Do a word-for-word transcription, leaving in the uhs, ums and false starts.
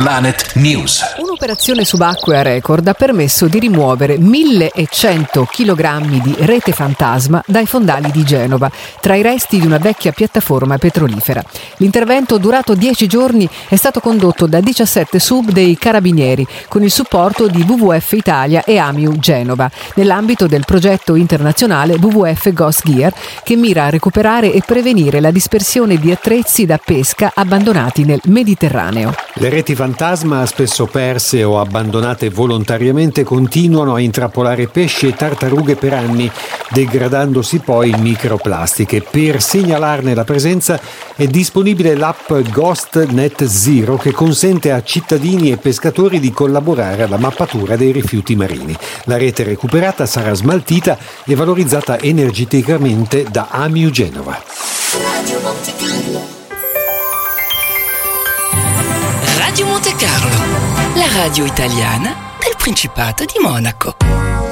Planet News. Un'operazione subacquea record ha permesso di rimuovere millecento chilogrammi di rete fantasma dai fondali di Genova, tra i resti di una vecchia piattaforma petrolifera. L'intervento, durato dieci giorni, è stato condotto da diciassette sub dei Carabinieri, con il supporto di W W F Italia e Amiu Genova, nell'ambito del progetto internazionale W W F Ghost Gear, che mira a recuperare e prevenire la dispersione di attrezzi da pesca abbandonati nel Mediterraneo. Le reti fantasma, spesso perse o abbandonate volontariamente, continuano a intrappolare pesci e tartarughe per anni, degradandosi poi in microplastiche. Per segnalarne la presenza è disponibile l'app Ghost Net Zero, che consente a cittadini e pescatori di collaborare alla mappatura dei rifiuti marini. La rete recuperata sarà smaltita e valorizzata energeticamente da Amiu Genova. Radio Monte Carlo. Radio Monte Carlo, la radio italiana del Principato di Monaco.